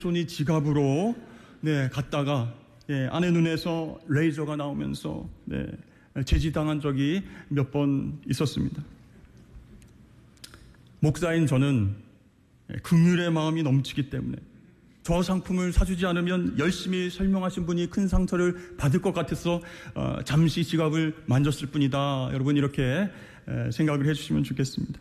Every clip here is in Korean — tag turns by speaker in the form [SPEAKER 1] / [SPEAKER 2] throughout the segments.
[SPEAKER 1] 손이 지갑으로 갔다가 아내 눈에서 레이저가 나오면서 제지당한 적이 몇 번 있었습니다. 목사인 저는 긍휼의 마음이 넘치기 때문에 저 상품을 사주지 않으면 열심히 설명하신 분이 큰 상처를 받을 것 같아서 잠시 지갑을 만졌을 뿐이다. 여러분 이렇게 생각을 해주시면 좋겠습니다.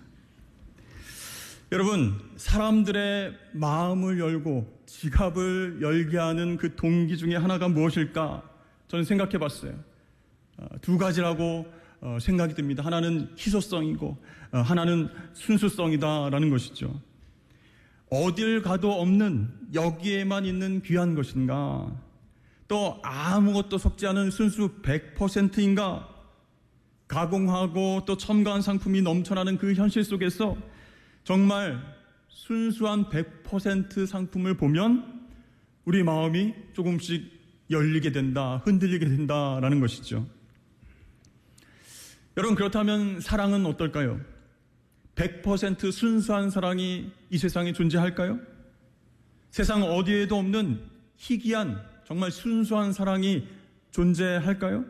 [SPEAKER 1] 여러분, 사람들의 마음을 열고 지갑을 열게 하는 그 동기 중에 하나가 무엇일까? 저는 생각해 봤어요. 두 가지라고 생각이 듭니다. 하나는 희소성이고 하나는 순수성이다라는 것이죠. 어딜 가도 없는 여기에만 있는 귀한 것인가? 또 아무것도 섞지 않은 순수 100%인가? 가공하고 또 첨가한 상품이 넘쳐나는 그 현실 속에서 정말 순수한 100% 상품을 보면 우리 마음이 조금씩 열리게 된다, 흔들리게 된다라는 것이죠. 여러분, 그렇다면 사랑은 어떨까요? 100% 순수한 사랑이 이 세상에 존재할까요? 세상 어디에도 없는 희귀한 정말 순수한 사랑이 존재할까요?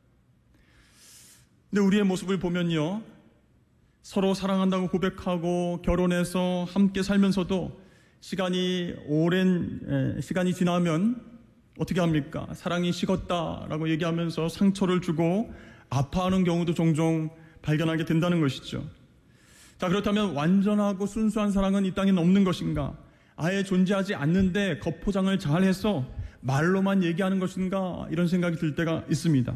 [SPEAKER 1] 근데 우리의 모습을 보면요, 서로 사랑한다고 고백하고 결혼해서 함께 살면서도 오랜 시간이 지나면 어떻게 합니까? 사랑이 식었다라고 얘기하면서 상처를 주고 아파하는 경우도 종종 발견하게 된다는 것이죠. 자, 그렇다면 완전하고 순수한 사랑은 이 땅에 없는 것인가? 아예 존재하지 않는데 겉포장을 잘해서 말로만 얘기하는 것인가? 이런 생각이 들 때가 있습니다.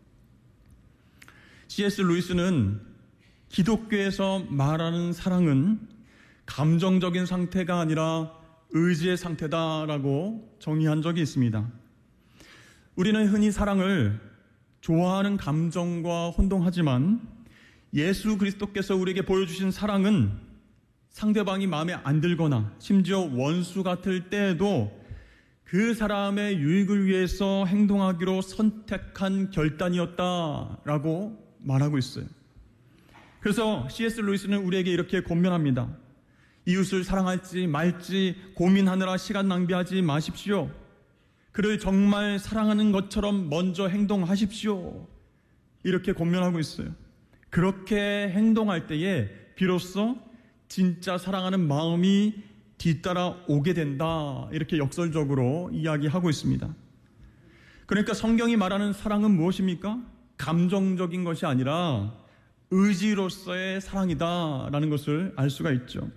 [SPEAKER 1] C.S. 루이스는 기독교에서 말하는 사랑은 감정적인 상태가 아니라 의지의 상태다라고 정의한 적이 있습니다. 우리는 흔히 사랑을 좋아하는 감정과 혼동하지만 예수 그리스도께서 우리에게 보여주신 사랑은 상대방이 마음에 안 들거나 심지어 원수 같을 때에도 그 사람의 유익을 위해서 행동하기로 선택한 결단이었다라고 말하고 있어요. 그래서 C.S. 루이스는 우리에게 이렇게 권면합니다. 이웃을 사랑할지 말지 고민하느라 시간 낭비하지 마십시오. 그를 정말 사랑하는 것처럼 먼저 행동하십시오. 이렇게 권면하고 있어요. 그렇게 행동할 때에 비로소 진짜 사랑하는 마음이 뒤따라 오게 된다. 이렇게 역설적으로 이야기하고 있습니다. 그러니까 성경이 말하는 사랑은 무엇입니까? 감정적인 것이 아니라 의지로서의 사랑이다라는 것을 알 수가 있죠.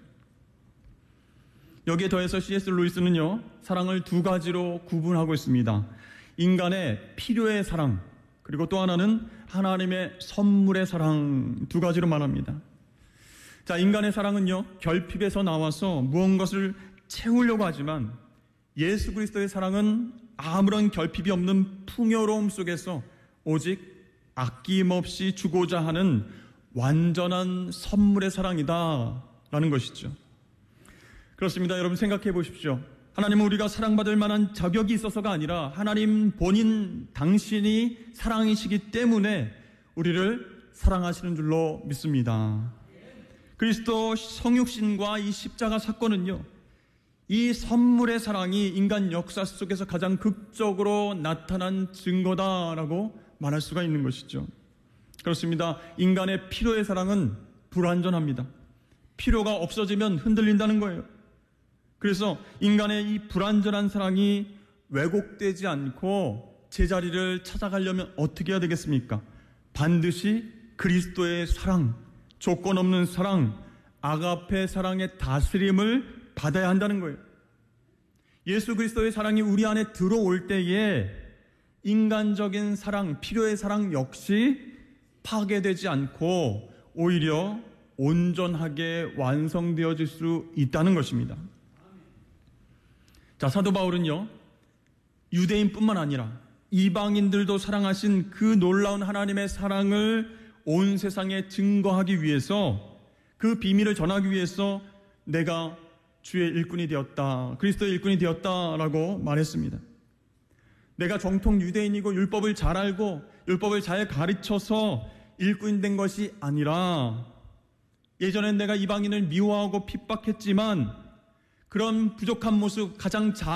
[SPEAKER 1] 여기에 더해서 C.S. 루이스는요, 사랑을 두 가지로 구분하고 있습니다. 인간의 필요의 사랑, 그리고 또 하나는 하나님의 선물의 사랑, 두 가지로 말합니다. 자, 인간의 사랑은요, 결핍에서 나와서 무언가를 채우려고 하지만 예수 그리스도의 사랑은 아무런 결핍이 없는 풍요로움 속에서 오직 아낌없이 주고자 하는 완전한 선물의 사랑이다라는 것이죠. 그렇습니다. 여러분 생각해 보십시오. 하나님은 우리가 사랑받을 만한 자격이 있어서가 아니라 하나님 본인 당신이 사랑이시기 때문에 우리를 사랑하시는 줄로 믿습니다. 그리스도 성육신과 이 십자가 사건은요, 이 선물의 사랑이 인간 역사 속에서 가장 극적으로 나타난 증거다라고 말할 수가 있는 것이죠. 그렇습니다. 인간의 필요의 사랑은 불완전합니다. 필요가 없어지면 흔들린다는 거예요. 그래서 인간의 이 불완전한 사랑이 왜곡되지 않고 제자리를 찾아가려면 어떻게 해야 되겠습니까? 반드시 그리스도의 사랑, 조건 없는 사랑, 아가페 사랑의 다스림을 받아야 한다는 거예요. 예수 그리스도의 사랑이 우리 안에 들어올 때에 인간적인 사랑, 필요의 사랑 역시 파괴되지 않고 오히려 온전하게 완성되어질 수 있다는 것입니다. 자, 사도 바울은요, 유대인뿐만 아니라 이방인들도 사랑하신 그 놀라운 하나님의 사랑을 온 세상에 증거하기 위해서, 그 비밀을 전하기 위해서 내가 주의 일꾼이 되었다, 그리스도의 일꾼이 되었다라고 말했습니다. 내가 정통 유대인이고 율법을 잘 알고 율법을 잘 가르쳐서 일꾼이 된 것이 아니라 예전엔 내가 이방인을 미워하고 핍박했지만 그런 부족한 모습, 가장